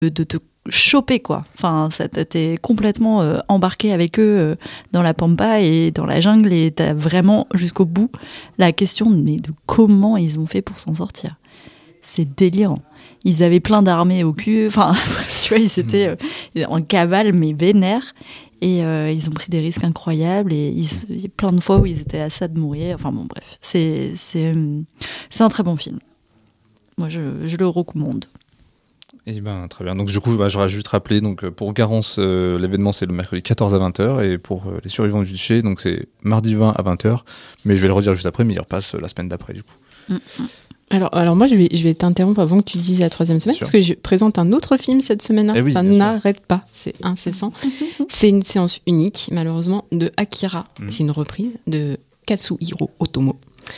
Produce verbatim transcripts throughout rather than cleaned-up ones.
de te choper, quoi. Enfin, ça, t'es complètement euh, embarqué avec eux euh, dans la pampa et dans la jungle, et t'as vraiment jusqu'au bout la question, mais de comment ils ont fait pour s'en sortir. C'est délirant. Ils avaient plein d'armées au cul, enfin, tu vois, ils étaient euh, en cavale, mais vénères, et euh, ils ont pris des risques incroyables, et il y a plein de fois où ils étaient à ça de mourir. Enfin bon, bref, c'est, c'est, c'est un très bon film. Moi, je, je le recommande. Eh ben, très bien. Donc, du coup, bah, je rajoute rappeler, donc, pour Garance, euh, l'événement, c'est le mercredi quatorze à vingt heures, et pour euh, les survivants du Duché, donc, c'est mardi vingt à vingt heures. Mais je vais le redire juste après, mais il repasse euh, la semaine d'après, du coup. Mm-hmm. Alors, alors moi, je vais, je vais t'interrompre avant que tu dises la troisième semaine, parce que je présente un autre film cette semaine-là. Eh oui, enfin, n'arrête pas, c'est incessant. C'est une séance unique, malheureusement, de Akira. Mm. C'est une reprise de Katsuhiro Otomo.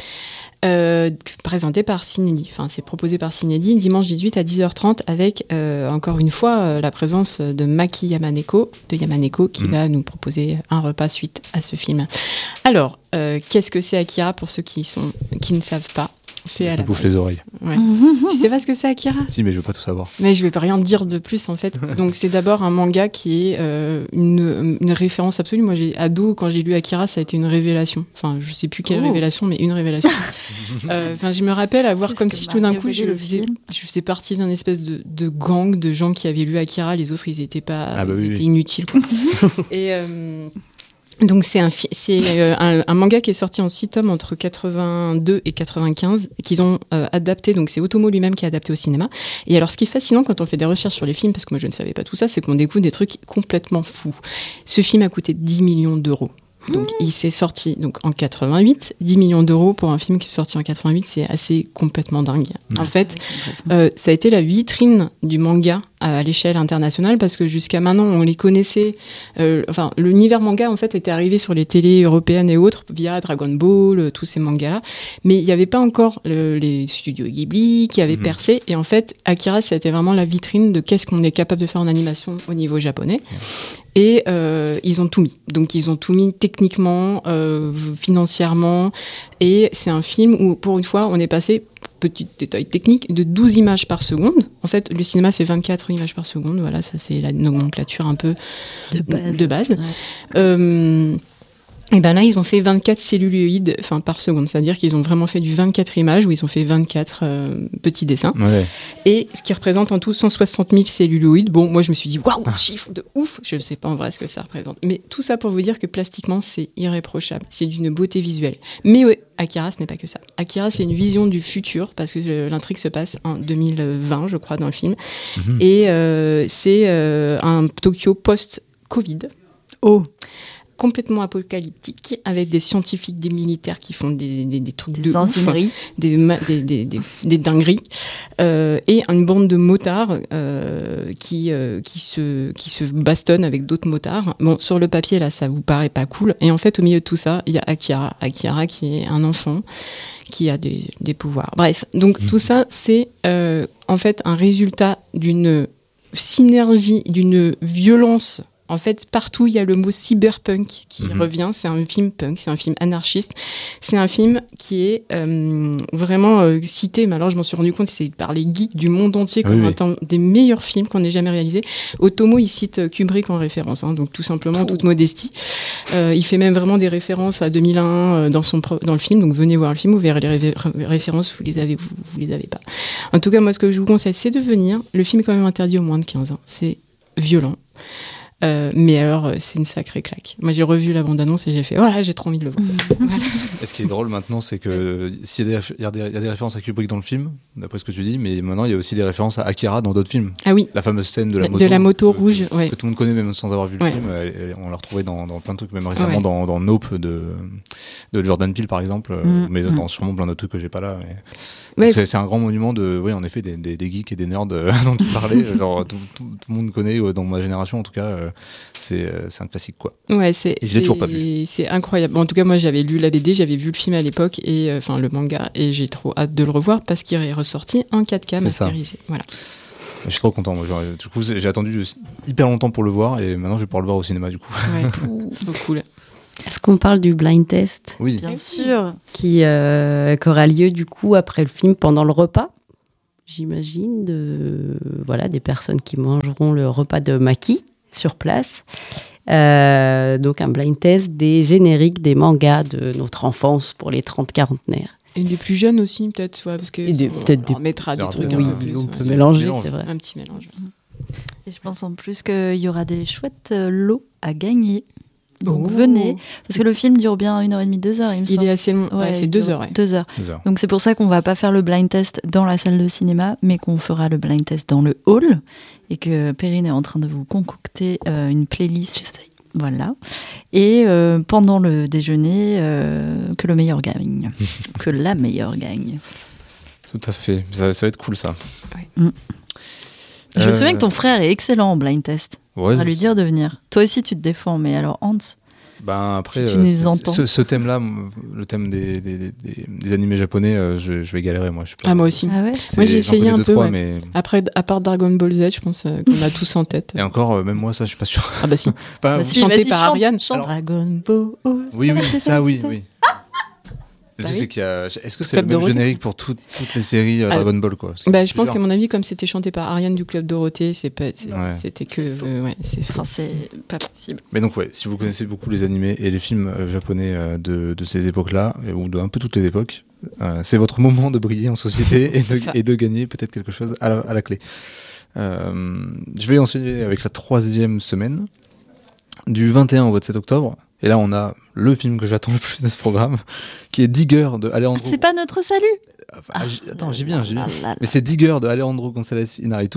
Euh, présenté par Cinédi. Enfin, c'est proposé par Cinédi dimanche dix-huit à dix heures trente avec, euh, encore une fois, euh, la présence de Maki Yamaneko, de Yamaneko qui mmh. va nous proposer un repas suite à ce film. Alors, euh, qu'est-ce que c'est Akira pour ceux qui, sont, qui ne savent pas? C'est je me bouche les oreilles. Ouais. Tu sais pas ce que c'est Akira? Si, mais je veux pas tout savoir. Mais je vais pas rien dire de plus en fait. Donc c'est d'abord un manga qui est euh, une, une référence absolue. Moi, j'ai ado quand j'ai lu Akira, ça a été une révélation. Enfin, je sais plus quelle oh. révélation, mais une révélation. Enfin, euh, je me rappelle avoir Qu'est-ce comme si tout d'un coup, je faisais, je faisais partie d'un espèce de, de gang de gens qui avaient lu Akira. Les autres, ils étaient pas, ah bah ils oui, étaient oui. inutiles. Quoi. Et euh, donc c'est, un, c'est euh, un, un manga qui est sorti en six tomes entre quatre-vingt-deux et quatre-vingt-quinze, qu'ils ont euh, adapté, donc c'est Otomo lui-même qui a adapté au cinéma. Et alors ce qui est fascinant quand on fait des recherches sur les films, parce que moi je ne savais pas tout ça, c'est qu'on découvre des trucs complètement fous. Ce film a coûté dix millions d'euros. Donc il s'est sorti donc, en quatre-vingt-huit, dix millions d'euros pour un film qui est sorti en quatre-vingt-huit, c'est assez complètement dingue. Ouais. En fait, euh, ça a été la vitrine du manga à l'échelle internationale parce que jusqu'à maintenant, on les connaissait. Euh, enfin, l'univers manga, en fait, était arrivé sur les télés européennes et autres via Dragon Ball, euh, tous ces mangas-là. Mais il n'y avait pas encore le, les studios Ghibli qui avaient mmh. percé. Et en fait, Akira, ça a été vraiment la vitrine de qu'est-ce qu'on est capable de faire en animation au niveau japonais. Mmh. Et euh, ils ont tout mis. Donc, ils ont tout mis techniquement, euh, financièrement. Et c'est un film où, pour une fois, on est passé, petit détail technique, de douze images par seconde. En fait, le cinéma, c'est vingt-quatre images par seconde. Voilà, ça, c'est la nomenclature un peu de base. De base. Ouais. Euh, et ben là, ils ont fait vingt-quatre celluloïdes enfin, par seconde. C'est-à-dire qu'ils ont vraiment fait du vingt-quatre images où ils ont fait vingt-quatre euh, petits dessins. Ouais. Et ce qui représente en tout cent soixante mille celluloïdes. Bon, moi, je me suis dit, waouh, chiffre de ouf. Je ne sais pas en vrai ce que ça représente. Mais tout ça pour vous dire que plastiquement, c'est irréprochable. C'est d'une beauté visuelle. Mais ouais, Akira, ce n'est pas que ça. Akira, c'est une vision du futur parce que l'intrigue se passe en deux mille vingt, je crois, dans le film. Mm-hmm. Et euh, c'est euh, un Tokyo post-Covid. Oh! Complètement apocalyptique, avec des scientifiques, des militaires qui font des, des, des trucs des de ouf, des, des, des, des, des dingueries, euh, et une bande de motards euh, qui, euh, qui, se, qui se bastonnent avec d'autres motards. Bon, sur le papier, là, ça vous paraît pas cool. Et en fait, au milieu de tout ça, il y a Akira. Akira qui est un enfant qui a des, des pouvoirs. Bref, donc mmh. tout ça, c'est euh, en fait un résultat d'une synergie, d'une violence. En fait, partout, il y a le mot cyberpunk qui mmh. revient. C'est un film punk, c'est un film anarchiste. C'est un film qui est euh, vraiment euh, cité, mais alors je m'en suis rendu compte, c'est par les geeks du monde entier comme oui, un oui. des meilleurs films qu'on ait jamais réalisés. Otomo, il cite Kubrick en référence, hein, donc tout simplement, oh. toute modestie. Euh, il fait même vraiment des références à deux mille un euh, dans, son pro- dans le film, donc venez voir le film, vous verrez les ré- références, vous les avez, vous, vous les avez pas. En tout cas, moi, ce que je vous conseille, c'est de venir. Le film est quand même interdit aux moins de quinze ans. C'est violent. Euh, mais alors, euh, c'est une sacrée claque. Moi, j'ai revu la bande-annonce et j'ai fait « Voilà, j'ai trop envie de le voir. » Voilà. Et ce qui est drôle maintenant, c'est qu'il y, y, y a des références à Kubrick dans le film, d'après ce que tu dis, mais maintenant, il y a aussi des références à Akira dans d'autres films. Ah oui. La fameuse scène de la moto. De la moto que, rouge, que, ouais. que tout le monde connaît, même sans avoir vu le ouais. film. Elle, elle, on l'a retrouvée dans, dans plein de trucs, même récemment ouais. dans, dans Nope de, de Jordan Peele, par exemple, mmh. mais dans mmh. sûrement plein d'autres trucs que j'ai pas là. Mais... Ouais, c'est, c'est un grand monument de, oui, en effet, des, des, des geeks et des nerds euh, dont tu parlais. Genre, tout, tout, tout le monde connaît, euh, dans ma génération, en tout cas, euh, c'est, euh, c'est un classique, quoi. Ouais, c'est, et je l'ai toujours pas vu. C'est incroyable. Bon, en tout cas, moi, j'avais lu la B D, j'avais vu le film à l'époque, et enfin, euh, le manga, et j'ai trop hâte de le revoir parce qu'il est ressorti en quatre K masterisé. Voilà. Je suis trop content. Moi, genre, du coup, j'ai attendu hyper longtemps pour le voir, et maintenant, je vais pouvoir le voir au cinéma, du coup. Ouais, trop cool. Est-ce qu'on parle du blind test ? Oui. Bien sûr. Qui, euh, qui aura lieu du coup après le film pendant le repas. j'imagine, de, voilà, des personnes qui mangeront le repas de maquis sur place. Euh, donc un blind test des génériques des mangas de notre enfance pour les trente quarantenaires. Et des plus jeunes aussi, peut-être, ouais, parce que des, on, peut-être on des... mettra des trucs oui, un peu plus. On ouais. peut mélanger, mélange. c'est vrai. Un petit mélange. Et je pense en plus qu'il y aura des chouettes euh, lots à gagner. Donc Oh. venez, parce que le film dure bien une heure et demie, deux heures, il me Il semble. est assez long, ouais, Ouais, c'est il deux dure heures. Ouais. Deux heures. Deux heures. Donc c'est pour ça qu'on va pas faire le blind test dans la salle de cinéma, mais qu'on fera le blind test dans le hall, et que Perrine est en train de vous concocter euh, une playlist. Voilà. Et euh, pendant le déjeuner, euh, que le meilleur gagne. Que la meilleure gagne. Tout à fait. Ça, ça va être cool, ça. Ouais. Mm. Je me Euh, souviens que ton frère est excellent en blind test. Ouais, On va lui dire de venir. Toi aussi, tu te défends, mais alors Hans, Ben après, Si tu euh, nous c- entends. ce, ce thème-là, m- le thème des, des, des, des- des animés japonais, euh, je, je vais galérer, moi. Je suis pas- Ah, moi aussi. ah ouais c'est- Moi, j'ai j'en essayé connais un deux, peu, trois, ouais. mais... Après, à part Dragon Ball Z, je pense euh, qu'on a tous en tête. Et encore, euh, même moi, ça, je suis pas sûr. Ah bah si. Pas- Bah si, chanté vas-y, par chante, Ariane. chante. Alors- Dragon Ball. Oui, oui, ça, oui, oui. Le Bah truc, oui. c'est qu'il y a... Est-ce que c'est Club le même Dorothée. générique pour tout- toutes les séries euh, Ah, Dragon Ball, quoi? Parce que Bah, je pense plusieurs. qu'à mon avis, comme c'était chanté par Ariane du Club Dorothée, c'est pas, c'est- Ouais. c'était que. euh, ouais, c'est Enfin, c'est pas possible. Mais donc, ouais, si vous connaissez beaucoup les animés et les films euh, japonais euh, de, de ces époques-là, et- ou de un peu toutes les époques, euh, c'est votre moment de briller en société et, de, Ça. et de gagner peut-être quelque chose à la, à la clé. Euh, je vais enchaîner avec la troisième semaine, du vingt et un au vingt-sept octobre. Et là, on a le film que j'attends le plus de ce programme, qui est Digger de Ah, Alejandro. c'est pas notre salut. Enfin, ah, j- attends, j'y viens, j'y viens. Ah là là. Mais c'est Digger de Alejandro González Iñárritu.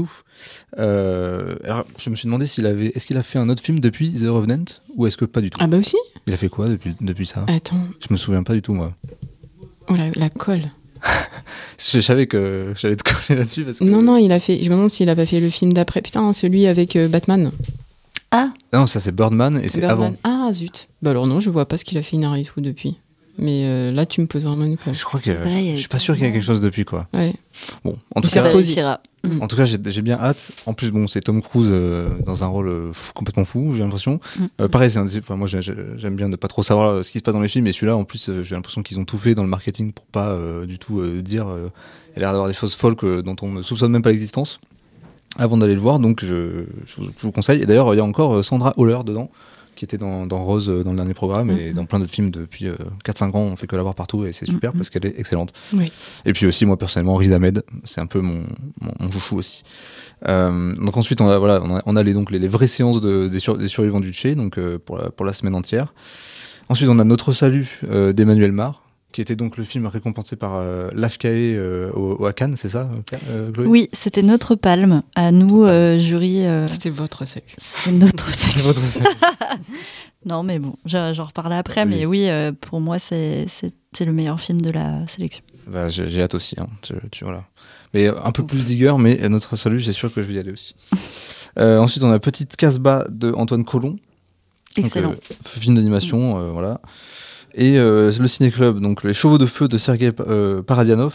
Euh, alors, je me suis demandé s'il avait, est-ce qu'il a fait un autre film depuis The Revenant ou est-ce que pas du tout. Ah bah aussi. Il a fait quoi depuis, depuis ça? Attends. Je me souviens pas du tout, moi. Oh la, la colle. Je, je savais que j'allais te coller là-dessus parce que. Non, non, il a fait. Je me demande s'il a pas fait le film d'après. Putain, celui avec euh, Batman. Ah, Non, ça c'est Birdman et c'est Birdman. avant. Ah zut. Bah alors non, je vois pas ce qu'il a fait Iñárritu depuis. Mais euh, là, tu me poses vraiment une colle. Je crois que. Ouais, il y a je suis pas sûr qu'il y ait quelque chose depuis, quoi. Ouais. Bon, en tout Il s'est cas. reposé. réussira. Mm. En tout cas, j'ai j'ai bien hâte. En plus, bon, c'est Tom Cruise euh, dans un rôle euh, fou- complètement fou, j'ai l'impression. Mm. Euh, pareil, c'est un des- enfin, moi, j'ai- j'ai- j'aime bien ne pas trop savoir euh, ce qui se passe dans les films, et celui-là, en plus, euh, j'ai l'impression qu'ils ont tout fait dans le marketing pour pas euh, du tout euh, dire. Euh, il a l'air d'avoir des choses folles que- dont on ne soupçonne même pas l'existence. Avant d'aller le voir, donc je, je, vous- je vous conseille. Et d'ailleurs, il y a encore euh, Sandra Hüller dedans, qui était dans, dans Rose euh, dans le dernier programme, et Mm. dans plein d'autres films depuis euh, quatre cinq ans. On fait que la voir partout, et c'est super Mm. parce qu'elle est excellente. Oui. Et puis aussi, moi personnellement, Riz Ahmed, c'est un peu mon, mon, mon chouchou aussi. Euh, donc ensuite, on a, voilà, on a, on a les, donc les, les vraies séances de, des, sur- des survivants du Tché, donc euh, pour, la, pour la semaine entière. Ensuite, on a Notre Salut euh, d'Emmanuel Mar, qui était donc le film récompensé par euh, l'A F K E euh, au, au- à Cannes, c'est ça, euh, Chloé? Oui, c'était notre palme à nous, euh, jury. euh, C'était votre salut. C'était notre salut. Votre salut. Non, mais bon, j'en j'en reparlerai après. Oui. Mais oui, euh, pour moi, c'est c'est- c'est le meilleur film de la sélection. Bah, j'ai j'ai hâte aussi. Hein. Tu, tu- voilà. Mais euh, un peu plus Digger, mais euh, Notre Salut, j'ai sûr que je vais y aller aussi. Euh, ensuite, on a Petite Casbah de Antoine Colomb. Excellent. Donc, euh, film d'animation, euh, voilà. Et euh, le Ciné-Club, donc Les Chevaux de Feu de Sergei euh, Paradianov.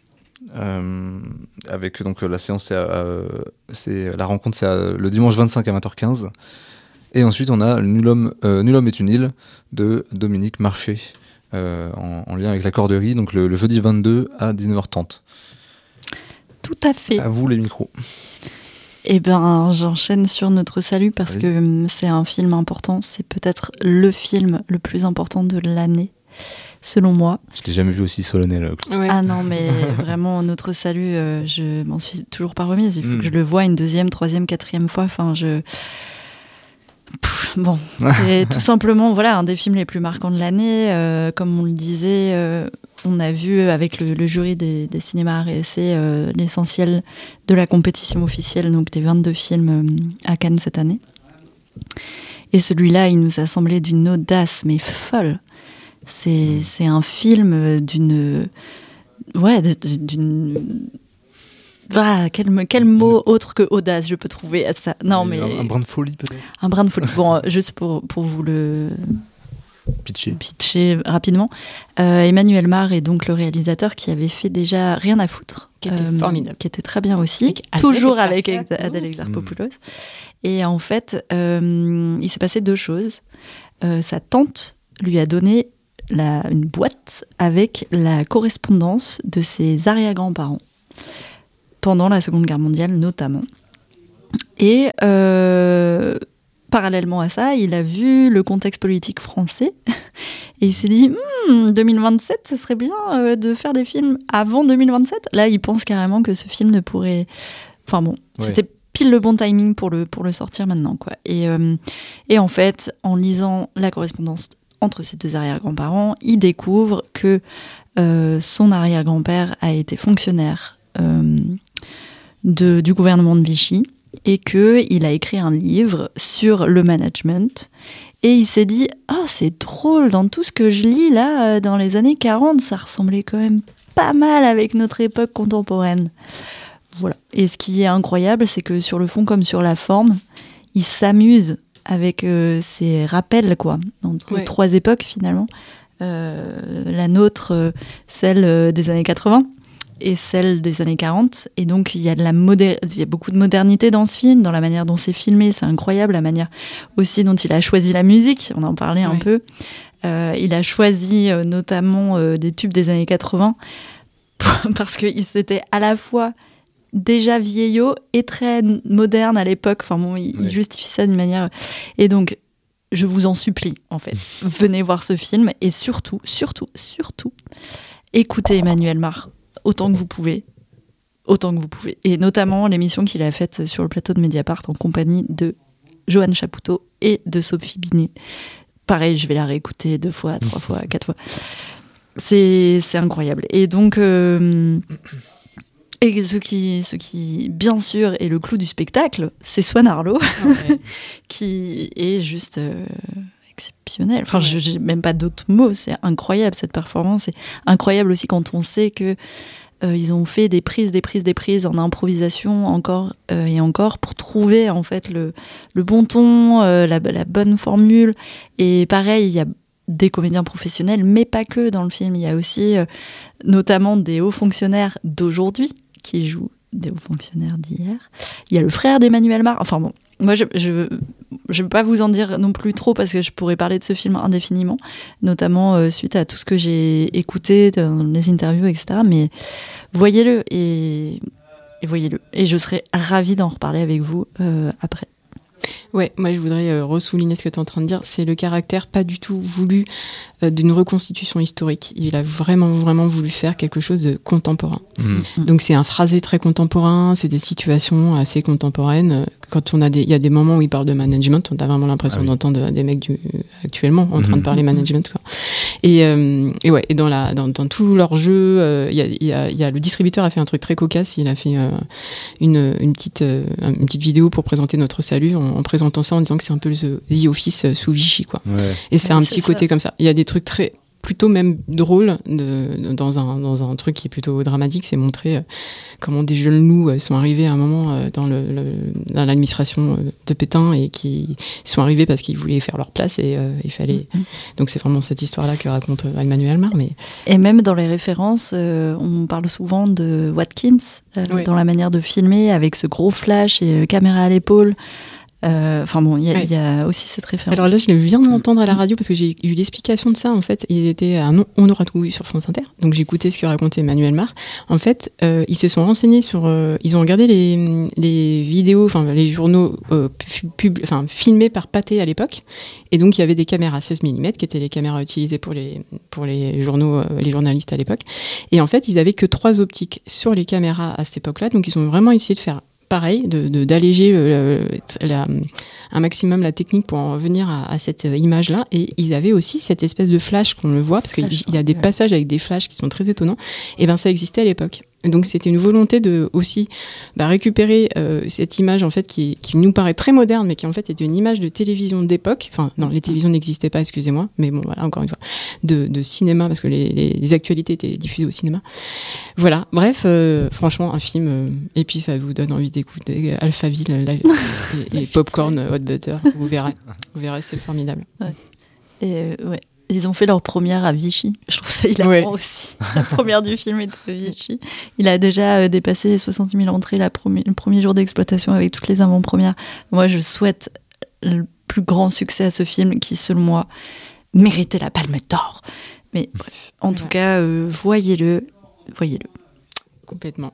Euh, avec donc la séance, c'est, à- c'est la rencontre, c'est à- le dimanche vingt-cinq à vingt heures quinze. Et ensuite, on a Nul homme, euh, Nul homme est une île de Dominique Marché, euh, en, en lien avec la corderie, donc le, le jeudi vingt-deux à dix-neuf heures trente. Tout à fait. À vous les micros. Eh ben, j'enchaîne sur Notre Salut parce Vas-y. que hum, c'est un film important. C'est peut-être le film le plus important de l'année, selon moi. Je l'ai jamais vu aussi solennel. Ouais. Ah non, mais vraiment, Notre Salut, euh, je m'en suis toujours pas remise. Il faut Mm. que je le voie une deuxième, troisième, quatrième fois. Enfin, je... Pff, bon, c'est tout simplement voilà, un des films les plus marquants de l'année. Euh, comme on le disait, euh, on a vu avec le, le jury des, des cinémas R S C euh, l'essentiel de la compétition officielle, donc des vingt-deux films euh, à Cannes cette année. Et celui-là, il nous a semblé d'une audace, mais folle. C'est, c'est un film d'une... Ouais, de- de- d'une... Ah, quel, quel mot autre que audace je peux trouver à ça. Non, mais... Un, un brin de folie peut-être. Un brin de folie. Bon, euh, juste pour, pour vous le Pitché. pitcher rapidement. Euh, Emmanuel Mar est donc le réalisateur qui avait fait déjà Rien à foutre. Qui était formidable. Qui était très bien aussi. Avec Adèle Toujours avec Exarchopoulos. Ex- Adèle Exarchopoulos. Et en fait, euh, il s'est passé deux choses. Euh, sa tante lui a donné la, une boîte avec la correspondance de ses arrière-grands-parents. pendant la Seconde Guerre mondiale notamment. Et euh, parallèlement à ça, il a vu le contexte politique français et il s'est dit hm, deux mille vingt-sept, ce serait bien euh, de faire des films avant deux mille vingt-sept. Là, il pense carrément que ce film ne pourrait... Enfin bon, ouais. C'était pile le bon timing pour le, pour le sortir maintenant, quoi. Et, euh, et en fait, en lisant la correspondance entre ses deux arrière-grands-parents, il découvre que euh, son arrière-grand-père a été fonctionnaire euh, de, du gouvernement de Vichy et qu'il a écrit un livre sur le management. Et il s'est dit « Ah, oh, c'est drôle, dans tout ce que je lis là, dans les années quarante, ça ressemblait quand même pas mal avec notre époque contemporaine. » Voilà. Et ce qui est incroyable, c'est que sur le fond comme sur la forme, il s'amuse avec euh, ces rappels, quoi, entre ouais. trois époques finalement. Euh, la nôtre, euh, celle des années quatre-vingts et celle des années quarante. Et donc, il y a de la modé- il y a beaucoup de modernité dans ce film, dans la manière dont c'est filmé. C'est incroyable, la manière aussi dont il a choisi la musique. On en parlait ouais. un peu. Euh, il a choisi euh, notamment euh, des tubes des années quatre-vingts parce qu'il s'était à la fois déjà vieillot et très moderne à l'époque. Enfin bon, il, ouais. il justifie ça d'une manière... Et donc, je vous en supplie, en fait, venez voir ce film et surtout, surtout, surtout, écoutez Emmanuel Mar autant que vous pouvez, autant que vous pouvez. Et notamment l'émission qu'il a faite sur le plateau de Mediapart en compagnie de Johan Chapoutot et de Sophie Binet. Pareil, je vais la réécouter deux fois, trois fois, quatre fois. C'est, c'est incroyable. Et donc... Euh, Et ce qui, ce qui, bien sûr, est le clou du spectacle, c'est Swan Arlo, okay. qui est juste euh, exceptionnel. Enfin, ouais. je n'ai même pas d'autres mots. C'est incroyable, cette performance. C'est incroyable aussi quand on sait que euh, ils ont fait des prises, des prises, des prises en improvisation encore euh, et encore pour trouver en fait le, le bon ton, euh, la, la bonne formule. Et pareil, il y a des comédiens professionnels, mais pas que dans le film. Il y a aussi euh, notamment des hauts fonctionnaires d'aujourd'hui qui jouent des hauts fonctionnaires d'hier. Il y a le frère d'Emmanuel Mar. Enfin bon, moi je je je veux pas vous en dire non plus trop parce que je pourrais parler de ce film indéfiniment, notamment euh, suite à tout ce que j'ai écouté dans les interviews, et cetera. Mais voyez-le et, et voyez-le. Et je serais ravie d'en reparler avec vous euh, après. Ouais, moi je voudrais euh, ressouligner ce que tu es en train de dire. C'est le caractère pas du tout voulu euh, d'une reconstitution historique. Il a vraiment, vraiment voulu faire quelque chose de contemporain. Mmh. Donc c'est un phrasé très contemporain, c'est des situations assez contemporaines. Quand on a des, il y a des moments où il parle de management, on a vraiment l'impression ah oui. d'entendre des mecs du, actuellement en train mmh. de parler management, quoi. Et, euh, et ouais, et dans, la, dans, dans tout leur jeu, euh, y a, y a, y a, le distributeur a fait un truc très cocasse. Il a fait euh, une, une, petite, euh, une petite vidéo pour présenter Notre Salut en, en présentant ça en disant que c'est un peu le The Office sous Vichy, quoi. Ouais. Et c'est ouais, un c'est petit ça. Côté comme ça. Il y a des trucs très... plutôt même drôle de, de, dans, un, dans un truc qui est plutôt dramatique, c'est montrer euh, comment des jeunes loups euh, sont arrivés à un moment euh, dans, le, le, dans l'administration euh, de Pétain et qui sont arrivés parce qu'ils voulaient faire leur place et euh, il fallait... Mm-hmm. Donc c'est vraiment cette histoire-là que raconte euh, Emmanuel Mar. Mais... Et même dans les références, euh, on parle souvent de Watkins, euh, oui. dans la manière de filmer avec ce gros flash et euh, caméra à l'épaule. Enfin euh, bon, il y, ouais. y a aussi cette référence. Alors là, je viens de l'entendre à la radio parce que j'ai eu l'explication de ça. En fait, ils étaient à non, On aura tout vu sur France Inter. Donc j'ai écouté ce que racontait Emmanuel Mar. En fait, euh, ils se sont renseignés sur. Euh, ils ont regardé les, les vidéos, enfin les journaux, euh, pub, enfin filmés par Pathé à l'époque. Et donc il y avait des caméras seize millimètres qui étaient les caméras utilisées pour les pour les journaux, euh, les journalistes à l'époque. Et en fait, ils avaient que trois optiques sur les caméras à cette époque-là. Donc ils ont vraiment essayé de faire pareil, de, de, d'alléger le, le, la, un maximum la technique pour en revenir à, à cette image-là. Et ils avaient aussi cette espèce de flash qu'on le voit, parce qu'il y a des passages avec des flashs qui sont très étonnants. Et ben ça existait à l'époque. Donc c'était une volonté de aussi bah, récupérer euh, cette image en fait qui, qui nous paraît très moderne, mais qui en fait était une image de télévision d'époque. Enfin non, les télévisions n'existaient pas, excusez-moi, mais bon voilà, encore une fois, de, de cinéma parce que les, les, les actualités étaient diffusées au cinéma. Voilà, bref, euh, franchement un film euh, et puis ça vous donne envie d'écouter Alphaville la, et, et Popcorn Hot Butter. Vous verrez, vous verrez, c'est formidable. Ouais. Et euh, ouais. Ils ont fait leur première à Vichy. Je trouve ça hilarant ouais. aussi. La première du film est de Vichy. Il a déjà euh, dépassé les soixante mille entrées la premi- le premier jour d'exploitation avec toutes les avant-premières. Moi, je souhaite le plus grand succès à ce film qui, selon moi, méritait la Palme d'Or. Mais bref, en ouais. tout cas, euh, voyez-le. Voyez-le. Complètement.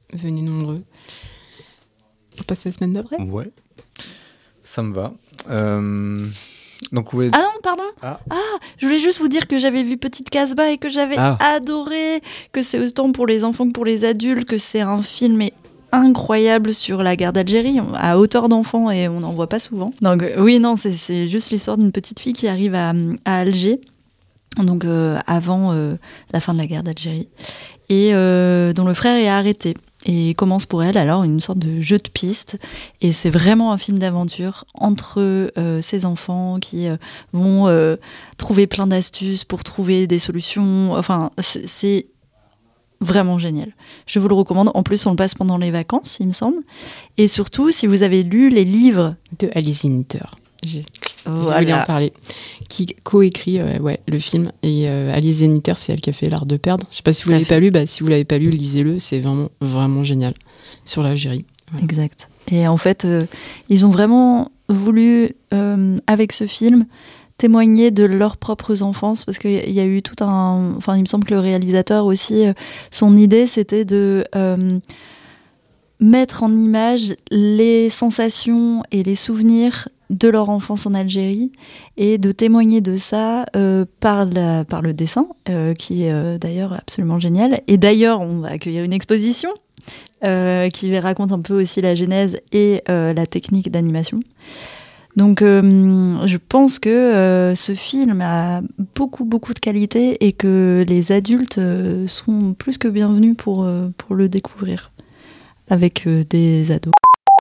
Venez nombreux. On passe la semaine d'après. Ouais, ça me va. Euh... Donc, ouais. Ah non, pardon. Ah. ah, je voulais juste vous dire que j'avais vu Petite Casbah et que j'avais ah. adoré, que c'est autant pour les enfants que pour les adultes, que c'est un film incroyable sur la guerre d'Algérie, à hauteur d'enfant, et on n'en voit pas souvent. Donc oui, non, c'est, c'est juste l'histoire d'une petite fille qui arrive à, à Alger, donc euh, avant euh, la fin de la guerre d'Algérie, et euh, dont le frère est arrêté. Et commence pour elle alors une sorte de jeu de piste, et c'est vraiment un film d'aventure entre euh, ces enfants qui euh, vont euh, trouver plein d'astuces pour trouver des solutions. Enfin, c'est, c'est vraiment génial. Je vous le recommande. En plus, on le passe pendant les vacances, il me semble. Et surtout, si vous avez lu les livres de Alice Ziniter. J'ai voilà. voulu en parler. Qui coécrit euh, ouais, le film. Et euh, Alice Zeniter, c'est elle qui a fait L'Art de perdre. Je sais pas si vous l'avez pas lu. Bah, si vous l'avez pas lu, lisez-le. C'est vraiment, vraiment génial. Sur l'Algérie. Ouais. Exact. Et en fait, euh, ils ont vraiment voulu, euh, avec ce film, témoigner de leurs propres enfances. Parce qu'il y a eu tout un... Enfin, il me semble que le réalisateur aussi, euh, son idée, c'était de... Euh, mettre en image les sensations et les souvenirs de leur enfance en Algérie et de témoigner de ça euh, par, la, par le dessin, euh, qui est euh, d'ailleurs absolument génial. Et d'ailleurs, on va accueillir une exposition euh, qui raconte un peu aussi la genèse et euh, la technique d'animation. Donc euh, je pense que euh, ce film a beaucoup, beaucoup de qualité et que les adultes euh, sont plus que bienvenus pour, euh, pour le découvrir. Avec euh, des ados.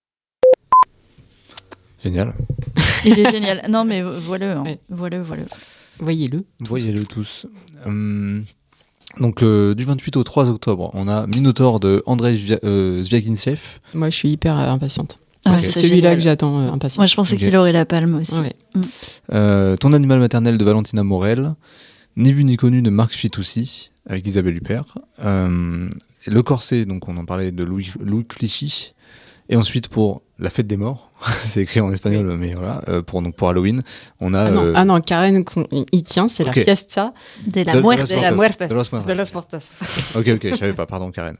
Génial. Il est génial. Non, mais voilà, hein. Ouais. voilà, voilà. Voyez-le. Voyez-le tous. Hum, donc, euh, du vingt-huit au trois octobre, on a Minotaur de Andrzej Zvia- euh, Zwiagintsev. Moi, je suis hyper euh, impatiente. Ah, c'est c'est celui-là génial. que j'attends euh, impatiente. Moi, je pensais Ok. qu'il aurait la palme aussi. Ouais. Mm. Euh, Ton animal maternel de Valentina Morel. Ni vu ni connu de Marc Fitoussi, avec Isabelle Huppert. Euh, Le Corset, donc on en parlait de Louis, Louis Clichy. Et ensuite, pour La Fête des Morts, c'est écrit en espagnol, mais voilà, euh, pour, donc pour Halloween, on a... Ah non, euh, ah non, Karen, il tient, c'est Ok. la fiesta De la de- de muerte. los de la Muertos. muerte. De los Muertos. de los Portas. Ok, ok, je savais pas, pardon Karen.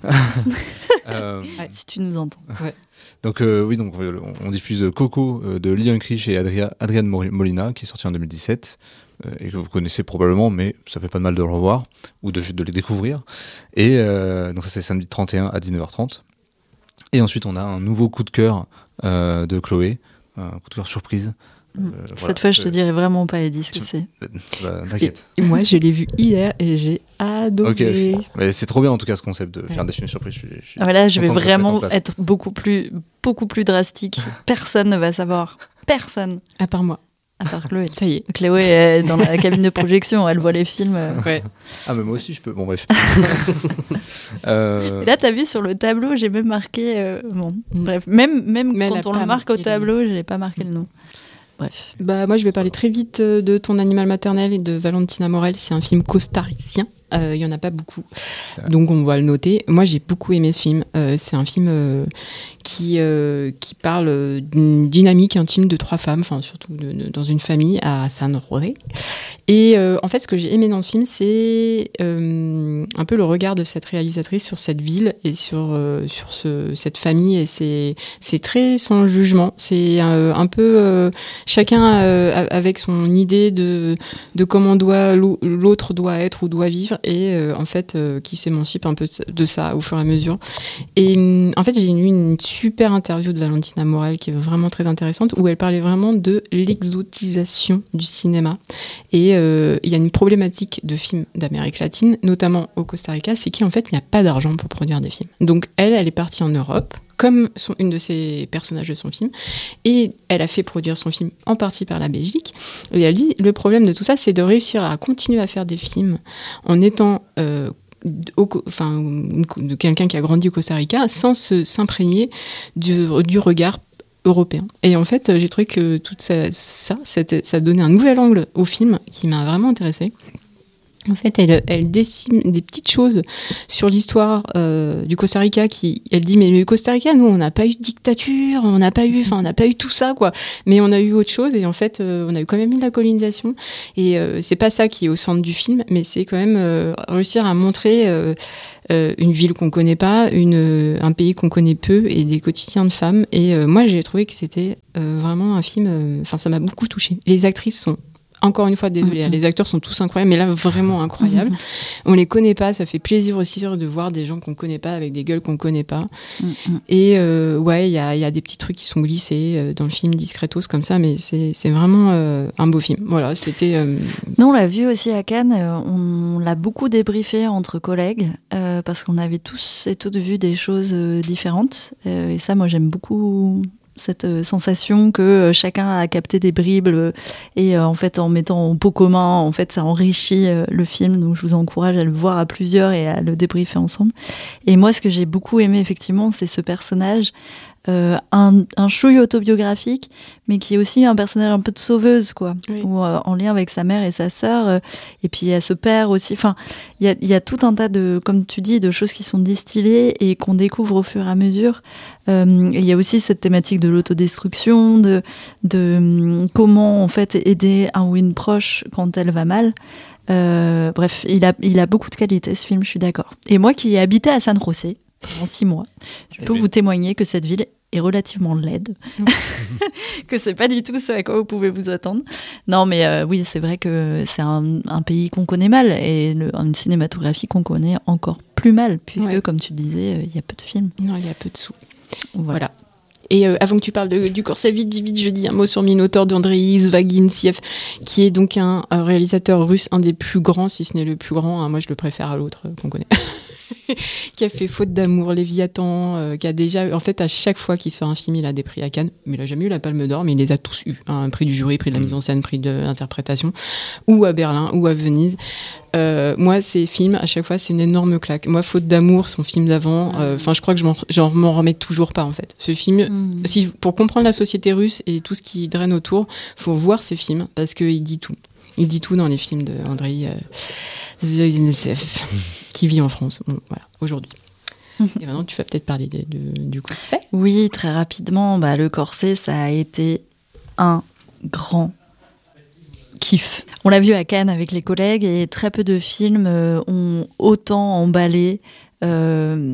euh, Si tu nous entends. donc euh, oui, donc euh, on, on diffuse Coco euh, de Lee Unkrich et Adria, Adrienne Mori- Molina, qui est sorti en deux mille dix-sept, euh, et que vous connaissez probablement, mais ça fait pas de mal de le revoir, ou de, de les découvrir. Et euh, donc ça c'est samedi trente et un à dix-neuf heures trente. Et ensuite on a un nouveau coup de cœur euh, de Chloé, un coup de cœur surprise. Euh, Cette voilà. fois, je te Euh, dirais vraiment pas, Eddie, ce que c'est. bah, T'inquiète. Et moi, je l'ai vu hier et j'ai adoré. Ok, mais c'est trop bien en tout cas ce concept de faire des films surprises. Je suis, je suis Ah, voilà, je vais content que ça se mette en vraiment place. être beaucoup plus, beaucoup plus drastique. Personne ne va savoir. Personne. À part moi. À part Chloé. Ça y est. Chloé est dans la cabine de projection, elle voit les films. euh. Ouais. Ah mais moi aussi je peux. Bon bref. euh... Et là, t'as vu sur le tableau, j'ai même marqué. euh, bon, Mm. bref, même, même Mais elle a quand on pas le marque au marqué le tableau, je n'ai pas marqué le nom. Bref. Bah, moi, je vais parler très vite euh, de Ton animal maternel et de Valentina Morel. C'est un film costaricien. Euh, Il y en a pas beaucoup. Donc, on va le noter. Moi, j'ai beaucoup aimé ce film. Euh, c'est un film euh, qui, euh, qui parle euh, d'une dynamique intime de trois femmes, enfin, surtout de, de- dans une famille à San José. Et euh, en fait, ce que j'ai aimé dans le film, c'est euh, un peu le regard de cette réalisatrice sur cette ville et sur, euh, sur ce, cette famille. Et c'est, c'est très sans jugement. C'est euh, un peu euh, chacun euh, avec son idée de, de comment doit, l'autre doit être ou doit vivre. Et euh, en fait, euh, qui s'émancipe un peu de ça au fur et à mesure. Et euh, en fait, j'ai lu une super interview de Valentina Morel qui est vraiment très intéressante, où elle parlait vraiment de l'exotisation du cinéma. Et euh, il y a une problématique de films d'Amérique latine, notamment au Costa Rica, c'est qu'en fait, il n'y a pas d'argent pour produire des films. Donc elle, elle est partie en Europe, comme son, une de ses personnages de son film, et elle a fait produire son film en partie par la Belgique. Et elle dit, le problème de tout ça, c'est de réussir à continuer à faire des films en étant... Euh, Au, enfin, de quelqu'un qui a grandi au Costa Rica sans se, s'imprégner du, du regard européen. Et en fait, j'ai trouvé que tout ça, ça, ça donnait un nouvel angle au film qui m'a vraiment intéressée. En fait, elle, elle dessine des petites choses sur l'histoire euh, du Costa Rica. Qui, elle dit, mais le Costa Rica, nous, on n'a pas eu de dictature, on n'a pas eu, enfin, on n'a pas eu tout ça, quoi. Mais on a eu autre chose, et en fait, euh, on a eu quand même eu de la colonisation. Et euh, c'est pas ça qui est au centre du film, mais c'est quand même euh, réussir à montrer euh, euh, une ville qu'on connaît pas, une, un pays qu'on connaît peu, et des quotidiens de femmes. Et euh, moi, j'ai trouvé que c'était euh, vraiment un film. Enfin, euh, ça m'a beaucoup touchée. Les actrices sont encore une fois, désolée, mm-hmm. les acteurs sont tous incroyables, mais là, vraiment incroyables. Mm-hmm. On les connaît pas, ça fait plaisir aussi de voir des gens qu'on connaît pas, avec des gueules qu'on connaît pas. Mm-hmm. Et euh, ouais, il y a, y a des petits trucs qui sont glissés euh, dans le film discretos comme ça, mais c'est, c'est vraiment euh, un beau film. Voilà, c'était... Euh... Nous, on l'a vu aussi à Cannes, euh, on l'a beaucoup débriefé entre collègues, euh, parce qu'on avait tous et toutes vu des choses euh, différentes. Euh, et ça, moi, j'aime beaucoup... cette euh, sensation que euh, chacun a capté des bribes euh, et euh, en fait en mettant en pot commun, en fait ça enrichit euh, le film. Donc je vous encourage à le voir à plusieurs et à le débriefer ensemble. Et moi, ce que j'ai beaucoup aimé effectivement, c'est ce personnage, euh, un, un chouille autobiographique, mais qui est aussi un personnage un peu de sauveuse, quoi, oui. Où, euh, en lien avec sa mère et sa sœur. Euh, et puis il y a ce père aussi. Enfin, il y a, y a tout un tas de, comme tu dis, de choses qui sont distillées et qu'on découvre au fur et à mesure. Euh, et il y a aussi cette thématique de l'autodestruction, de, de um, comment en fait aider un ou une proche quand elle va mal. Euh, bref, il a, il a beaucoup de qualités, ce film, je suis d'accord. Et moi qui ai habité à San José pendant six mois, je peux vous témoigner que cette ville est relativement laide, que c'est pas du tout ce à quoi vous pouvez vous attendre. Non, mais euh, oui, c'est vrai que c'est un, un pays qu'on connaît mal et le, une cinématographie qu'on connaît encore plus mal, puisque, ouais. comme tu le disais, il y a peu de films. Non, il y a peu de sous. Voilà. voilà. Et euh, avant que tu parles de, du corset, vite, vite, vite, je dis un mot sur Minotaur d'Andrei Zvagintsev, qui est donc un, un réalisateur russe, un des plus grands, si ce n'est le plus grand. Hein, moi, je le préfère à l'autre euh, qu'on connaît. Qui a fait Faute d'amour, Léviathan, euh, qui a déjà... En fait, à chaque fois qu'il sort un film, il a des prix à Cannes. Mais il n'a jamais eu la Palme d'Or, mais il les a tous eus. Hein, un prix du jury, prix de la mise en scène, prix de l'interprétation. Ou à Berlin, ou à Venise. Euh, moi, ces films, à chaque fois, c'est une énorme claque. Moi, Faute d'amour, son film d'avant, enfin, euh, je crois que je m'en, j'en m'en remets toujours pas, en fait. Ce film, mmh. si, pour comprendre la société russe et tout ce qui draine autour, faut voir ce film, parce qu'il dit tout. Il dit tout dans les films d'Andrei Zvagintsev, qui vit en France, bon, voilà, aujourd'hui. Et maintenant, tu vas peut-être parler de, de, du corset. Oui, très rapidement. Bah, le corset, ça a été un grand kiff. On l'a vu à Cannes avec les collègues et très peu de films euh, ont autant emballé euh,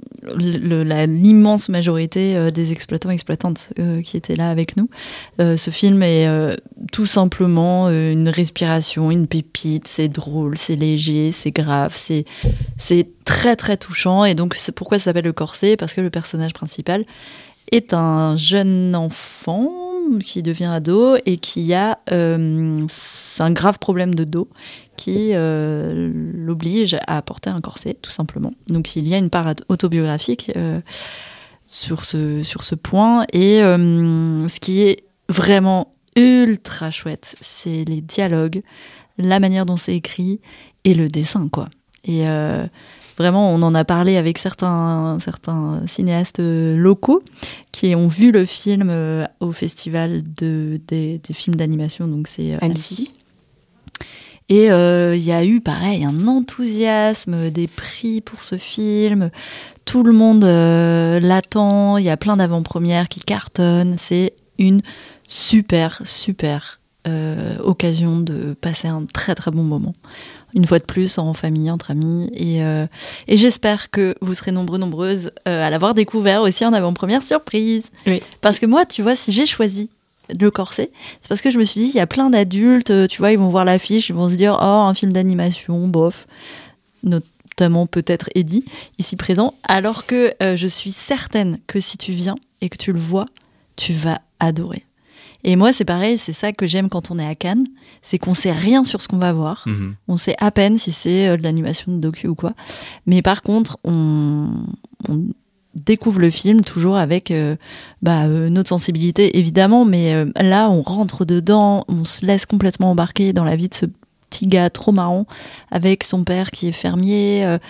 le, la, l'immense majorité euh, des exploitants et exploitantes euh, qui étaient là avec nous. Euh, ce film est euh, tout simplement euh, une respiration, une pépite. C'est drôle, c'est léger, c'est grave, c'est, c'est très très touchant. Et donc c'est pourquoi ça s'appelle Le Corset, parce que le personnage principal est un jeune enfant qui devient ado et qui a euh, un grave problème de dos qui euh, l'oblige à porter un corset, tout simplement. Donc il y a une part autobiographique euh, sur, ce, sur ce point. Et euh, ce qui est vraiment ultra chouette, c'est les dialogues, la manière dont c'est écrit et le dessin, quoi. Et euh, vraiment, on en a parlé avec certains, certains cinéastes locaux qui ont vu le film au festival de, des, des films d'animation, donc c'est Annecy. Et il euh, y a eu, pareil, un enthousiasme, des prix pour ce film. Tout le monde euh, l'attend. Il y a plein d'avant-premières qui cartonnent. C'est une super, super euh, occasion de passer un très, très bon moment. Une fois de plus, en famille, entre amis. Et, euh, et j'espère que vous serez nombreux, nombreuses euh, à l'avoir découvert aussi en avant-première surprise. Oui. Parce que moi, tu vois, si j'ai choisi Le Corset, c'est parce que je me suis dit, il y a plein d'adultes, tu vois, ils vont voir l'affiche, ils vont se dire, oh, un film d'animation, bof. Notamment peut-être Eddie, ici présent. Alors que euh, je suis certaine que si tu viens et que tu le vois, tu vas adorer. Et moi, c'est pareil, c'est ça que j'aime quand on est à Cannes, c'est qu'on sait rien sur ce qu'on va voir. Mmh. On sait à peine si c'est euh, de l'animation de docu ou quoi. Mais par contre, on, on découvre le film toujours avec euh, bah, euh, notre sensibilité, évidemment. Mais euh, là, on rentre dedans, on se laisse complètement embarquer dans la vie de ce petit gars trop marrant, avec son père qui est fermier, euh,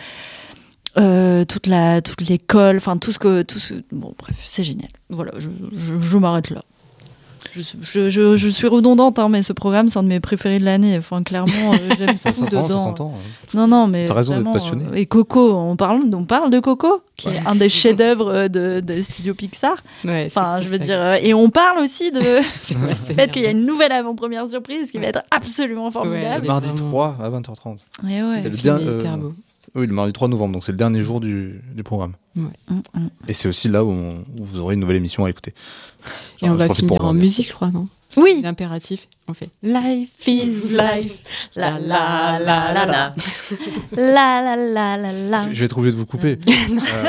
euh, toute, la, toute l'école, enfin tout ce que... Tout ce... Bon, bref, c'est génial. Voilà, je, je, je m'arrête là. je, je, je, je suis redondante, hein, mais ce programme, c'est un de mes préférés de l'année. Enfin, clairement, euh, j'aime ça, tout ça dedans. Ça s'entend. Non, non, mais t'as raison vraiment, d'être passionné. Et Coco, on parle, on parle de Coco, qui ouais. est un des chefs-d'œuvre de, de Studio Pixar. Ouais, enfin, je veux dire, euh, et on parle aussi de le fait qu'il y a une nouvelle avant-première surprise qui va être absolument formidable. Le mardi trois à vingt heures trente. Et ouais. C'est le dernier. Euh, oui, le mardi trois novembre, donc c'est le dernier jour du, du programme. Ouais. Mmh, mmh. Et c'est aussi là où, on, où vous aurez une nouvelle émission à écouter. Genre, et on va finir en musique, je crois, non? Oui. L'impératif, on fait. Life is life. La la la la la. La la la la la. Je vais être obligé de vous couper. euh...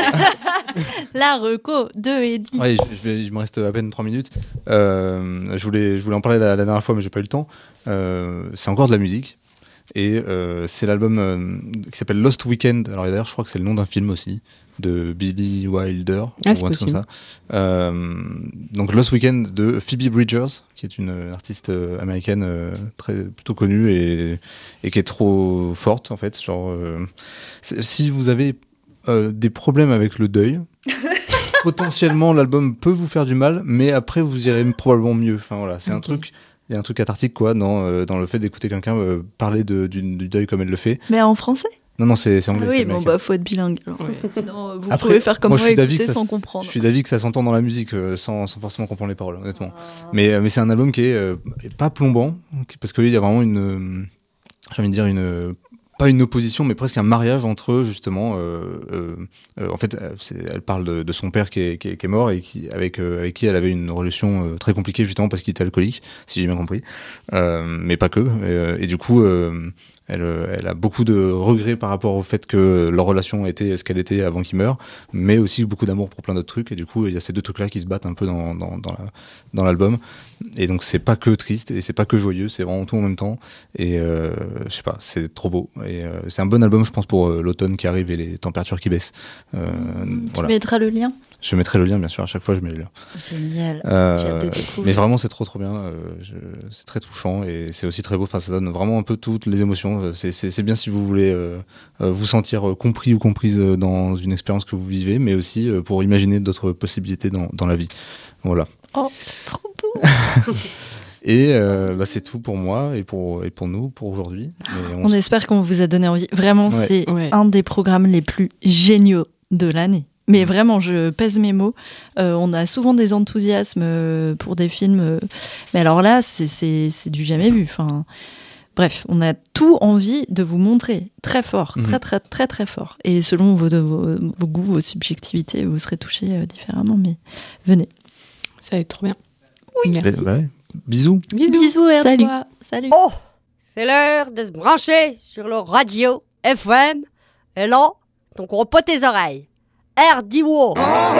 La reco de Eddy. Ouais, je, je vais, il me reste à peine trois minutes. Euh, je, voulais, je voulais en parler la, la dernière fois, mais j'ai pas eu le temps. Euh, c'est encore de la musique. Et euh, c'est l'album euh, qui s'appelle Lost Weekend. Alors d'ailleurs, je crois que c'est le nom d'un film aussi, de Billy Wilder, ah, ou un truc comme ça. Euh, donc Lost Weekend de Phoebe Bridgers, qui est une artiste américaine euh, très plutôt connue et, et qui est trop forte en fait. Genre, euh, si vous avez euh, des problèmes avec le deuil, potentiellement l'album peut vous faire du mal, mais après vous irez probablement mieux. Enfin voilà, c'est okay. un truc. Il y a un truc cathartique quoi dans, euh, dans le fait d'écouter quelqu'un euh, parler de, du, du deuil comme elle le fait. Mais en français ? Non, non, c'est, c'est anglais. Ah oui, c'est bon, bah, faut être bilingue. Alors. Ouais. Sinon, vous Après, pouvez faire comme moi, moi écouter sans comprendre. Je suis d'avis que ça s'entend dans la musique, euh, sans, sans forcément comprendre les paroles, honnêtement. Ah. Mais, mais c'est un album qui est euh, pas plombant, parce qu'il y a vraiment une, euh, j'ai envie de dire, une, pas une opposition, mais presque un mariage entre, justement, euh, euh, euh, en fait, c'est, elle parle de, de son père qui est, qui est, qui est mort et qui, avec, euh, avec qui elle avait une relation euh, très compliquée, justement, parce qu'il était alcoolique, si j'ai bien compris. Euh, mais pas que. Et, et du coup, euh, Elle, elle a beaucoup de regrets par rapport au fait que leur relation était ce qu'elle était avant qu'il meure, mais aussi beaucoup d'amour pour plein d'autres trucs. Et du coup, il y a ces deux trucs-là qui se battent un peu dans, dans, dans, la, dans l'album. Et donc, c'est pas que triste et c'est pas que joyeux, c'est vraiment tout en même temps. Et euh, je sais pas, c'est trop beau. Et euh, c'est un bon album, je pense, pour euh, l'automne qui arrive et les températures qui baissent. Euh, tu voilà. mettras le lien ? Je mettrai le lien, bien sûr. À chaque fois, je mets le lien. Génial. Euh, J'ai hâte de découvrir. Mais vraiment, c'est trop, trop bien. Euh, je, c'est très touchant et c'est aussi très beau. Enfin, ça donne vraiment un peu toutes les émotions. C'est, c'est, c'est bien si vous voulez euh, vous sentir compris ou comprise dans une expérience que vous vivez, mais aussi euh, pour imaginer d'autres possibilités dans, dans la vie. Voilà. Oh, c'est trop beau. Et euh, bah, c'est tout pour moi et pour, et pour nous, pour aujourd'hui. On, on s... espère qu'on vous a donné envie. Vraiment, ouais. c'est ouais. un des programmes les plus géniaux de l'année. Mais vraiment, je pèse mes mots. Euh, on a souvent des enthousiasmes pour des films. Mais alors là, c'est, c'est, c'est du jamais vu. Enfin, bref, on a tout envie de vous montrer très fort, mmh. très, très, très, très fort. Et selon vos, vos, vos goûts, vos subjectivités, vous serez touchés euh, différemment. Mais venez. Ça va être trop bien. Oui, merci. Bah, ouais. Bisous. Bisous. Bisous, et Salut. Toi. Salut. Oh, c'est l'heure de se brancher sur le radio F M. Et là, donc on pote tes oreilles. R D W O.